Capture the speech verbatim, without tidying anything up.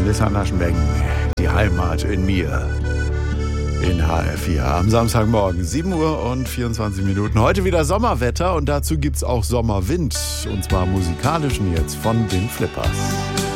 Melissa Naschenbeng, die Heimat in mir. In H R vier am Samstagmorgen, sieben Uhr und vierundzwanzig Minuten. Heute wieder Sommerwetter und dazu gibt's auch Sommerwind. Und zwar musikalischen jetzt von den Flippers.